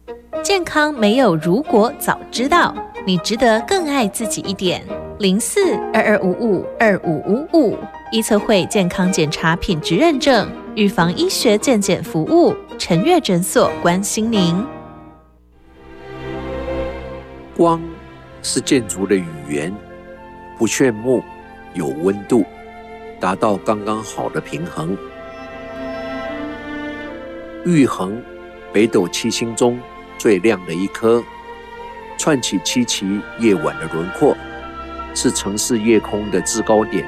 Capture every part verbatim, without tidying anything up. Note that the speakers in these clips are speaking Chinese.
健康没有如果早知道，你值得更爱自己一点。零四二二五五二五五五，医策会健康检查品质认证，预防医学健检服务，陈悦诊所关心您。 光是建筑的语言，不炫目，有温度，达到刚刚好的平衡。玉衡，北斗七星中最亮的一颗，串起七旗夜晚的轮廓，是城市夜空的制高点。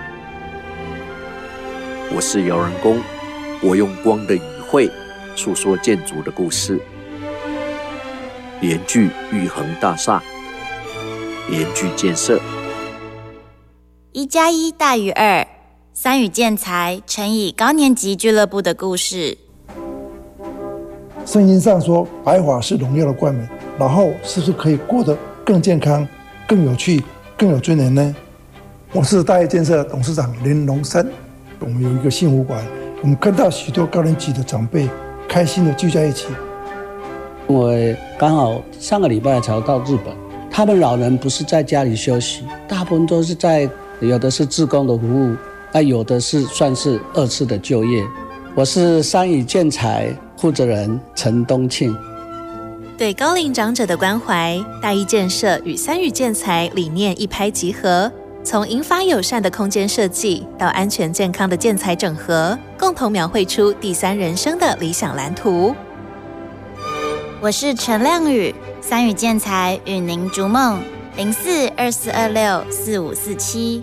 我是姚人工，我用光的语汇诉说建筑的故事。联聚玉衡大厦，联聚建设。 一加一大于二，三语建材乘以高年级俱乐部的故事。 圣经上说白发是荣耀的冠冕，然后是不是可以过得更健康、更有趣、更有尊严呢？我是大业建设董事长林龙山，我们有一个幸福馆，我们看到许多高年级的长辈开心的聚在一起。 我刚好上个礼拜才到日本，他们老人不是在家里休息，大部分都是在，有的是志工的服务，那有的是算是二次的就业。我是三语建材负责人陈东庆。 对高龄长者的关怀，大义建设与三语建材理念一拍即合，从银发友善的空间设计到安全健康的建材整合，共同描绘出第三人生的理想蓝图。 我是陈亮宇，三语建材与您逐梦，零四二四二六四五四七。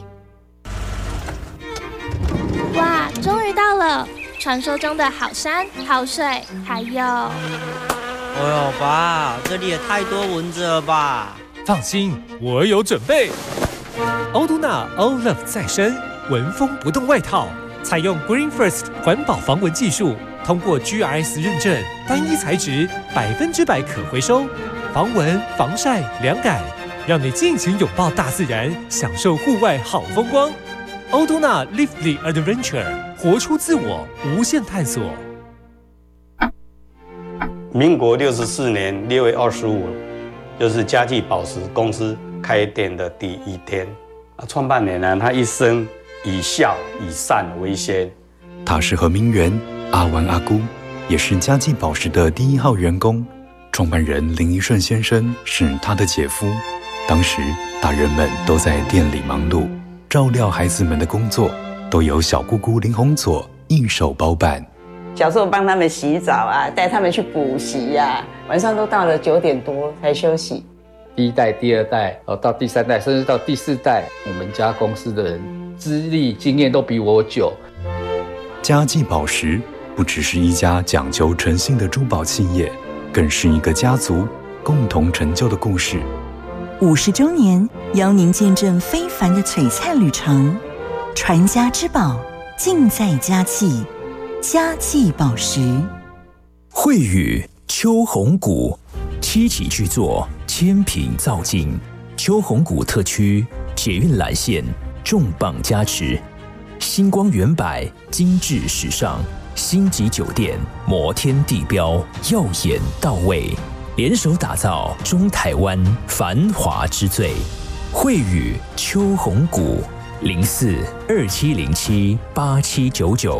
哇，终于到了！传说中的好山好水，还有…… 哎呦，爸，这里也太多蚊子了吧？ 放心，我有准备。欧都娜 All Love 再生蚊风不动外套，采用 Green First 环保防蚊技术，通过 G R S 认证，单一材质，百分之百可回收，防蚊、防晒、凉感，让你尽情拥抱大自然，享受户外好风光。欧都娜 Live the Adventure， 活出自我，无限探索。 民国六十四年六月二十五，就是嘉记宝石公司开店的第一天。创办人呢，他一生以孝以善为先。 他是何明元，阿丸阿姑，也是嘉记宝石的第一号员工。创办人林一顺先生是他的姐夫。当时大人们都在店里忙碌，照料孩子们的工作都由小姑姑林红佐一手包办。 小时候帮他们洗澡啊，带他们去补习呀、啊，晚上都到了九点多才休息。 第一代、第二代，到第三代，甚至到第四代，我们家公司的人资历经验都比我久。 嘉记宝石不只是一家讲究诚信的珠宝企业，更是一个家族共同成就的故事。 五十周年，邀您见证非凡的璀璨旅程，传家之宝尽在嘉记。嘉记宝石。 惠宇秋红谷七期巨作，千品造景，秋红谷特区捷运蓝线重磅加持，星光远百精致时尚，星级酒店摩天地标耀眼到位，联手打造中台湾繁华之最。惠宇秋红谷零四二七零七八七九九。